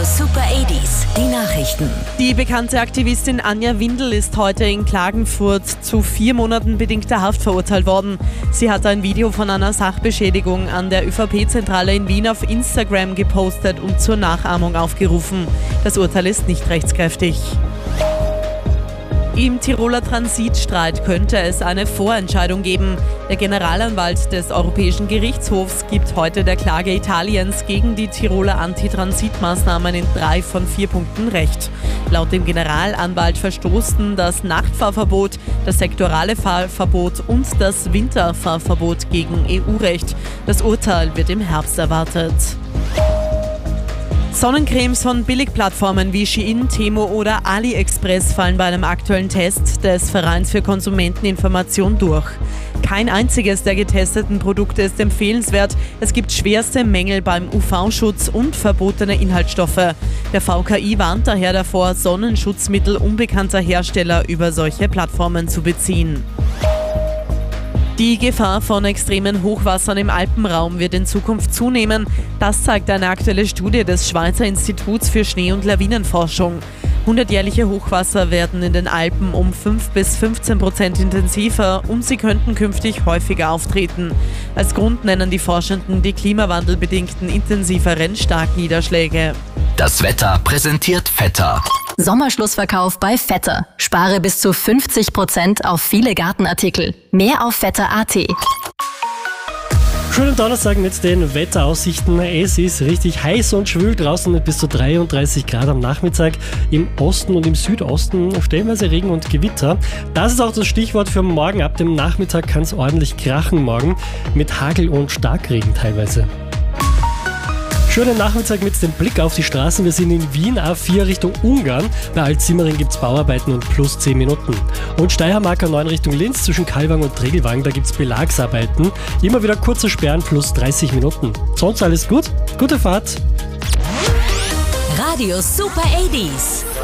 Super 80s, die Nachrichten. Die bekannte Aktivistin Anja Windel ist heute in Klagenfurt zu 4 Monaten bedingter Haft verurteilt worden. Sie hat ein Video von einer Sachbeschädigung an der ÖVP-Zentrale in Wien auf Instagram gepostet und zur Nachahmung aufgerufen. Das Urteil ist nicht rechtskräftig. Im Tiroler Transitstreit könnte es eine Vorentscheidung geben. Der Generalanwalt des Europäischen Gerichtshofs gibt heute der Klage Italiens gegen die Tiroler Antitransitmaßnahmen in 3 von 4 Punkten recht. Laut dem Generalanwalt verstoßen das Nachtfahrverbot, das sektorale Fahrverbot und das Winterfahrverbot gegen EU-Recht. Das Urteil wird im Herbst erwartet. Sonnencremes von Billigplattformen wie Shein, Temu oder AliExpress fallen bei einem aktuellen Test des Vereins für Konsumenteninformation durch. Kein einziges der getesteten Produkte ist empfehlenswert. Es gibt schwerste Mängel beim UV-Schutz und verbotene Inhaltsstoffe. Der VKI warnt daher davor, Sonnenschutzmittel unbekannter Hersteller über solche Plattformen zu beziehen. Die Gefahr von extremen Hochwassern im Alpenraum wird in Zukunft zunehmen. Das zeigt eine aktuelle Studie des Schweizer Instituts für Schnee- und Lawinenforschung. 100-jährliche Hochwasser werden in den Alpen um 5-15% intensiver und sie könnten künftig häufiger auftreten. Als Grund nennen die Forschenden die klimawandelbedingten intensiveren Starkniederschläge. Das Wetter präsentiert Vetter. Sommerschlussverkauf bei Vetter. Spare bis zu 50% auf viele Gartenartikel. Mehr auf vetter.at. Schönen Donnerstag mit den Wetteraussichten. Es ist richtig heiß und schwül draußen mit bis zu 33 Grad am Nachmittag. Im Osten und im Südosten stellenweise Regen und Gewitter. Das ist auch das Stichwort für morgen. Ab dem Nachmittag kann es ordentlich krachen morgen mit Hagel und Starkregen teilweise. Schönen Nachmittag mit dem Blick auf die Straßen. Wir sind in Wien, A4 Richtung Ungarn. Bei Altsimmering gibt es Bauarbeiten und plus 10 Minuten. Und Steiermark A9 Richtung Linz zwischen Kalwang und Tregelwang, da gibt es Belagsarbeiten. Immer wieder kurze Sperren plus 30 Minuten. Sonst alles gut? Gute Fahrt! Radio Super 80s.